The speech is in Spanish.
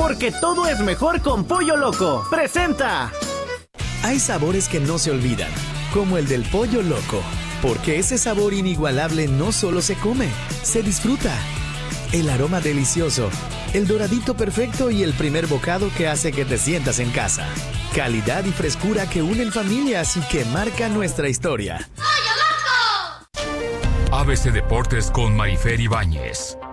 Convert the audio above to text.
porque todo es mejor con Pollo Loco. ¡Presenta! Hay sabores que no se olvidan, como el del Pollo Loco, porque ese sabor inigualable no solo se come, se disfruta. El aroma delicioso, el doradito perfecto y el primer bocado que hace que te sientas en casa. Calidad y frescura que unen familias y que marcan nuestra historia. ABC Deportes con Marifer Ibáñez.